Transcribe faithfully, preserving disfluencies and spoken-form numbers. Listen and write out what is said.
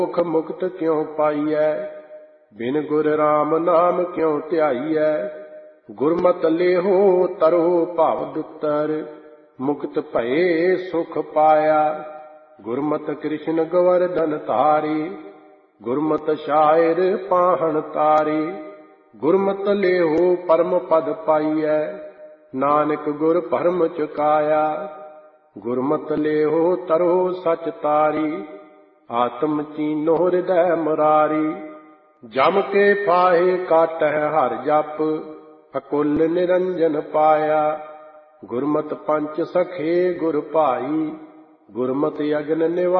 मुख मुक्त क्यों पाइयै, बिन गुर राम नाम क्यों ध्याइयै। गुरमत लेहो तरो भाव दुतर, मुक्त भये सुख पाया। गुरमत कृष्ण गोवर्धन धारी, गुरमत शायर पाहन तारी। गुरमत लेहो परम पद पाइयै, नानक गुर भरम चुकाया। गुरमत लेहो तरो सच तारी, आत्म चीनो हृदय मुरारी। जम के फाहे काटह हर जप, अकुल निरंजन पाया। गुरमत पंच सखे गुर भाई, गुरमत अग्न निवा